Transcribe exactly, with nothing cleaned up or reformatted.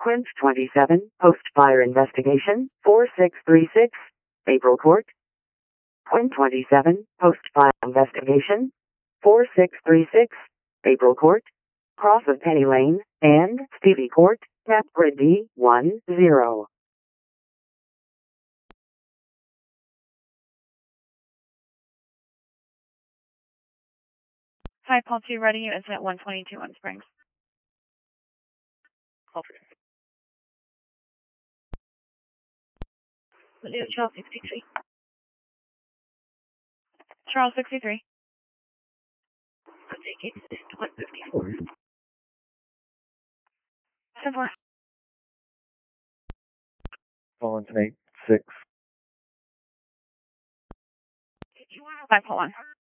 Quint twenty-seven, post-fire investigation, four six three six, April Court. Quint twenty-seven, post-fire investigation, four six three six, April Court. Cross of Penny Lane, and Stevie Court, Map Grid D one zero. Hi, Paul two, ready, incident one twenty-two on Springs. Call for Charles sixty-three. Charles sixty-three. Take it, one fifty-four. ten four. Fallen eight six. Five, hold on.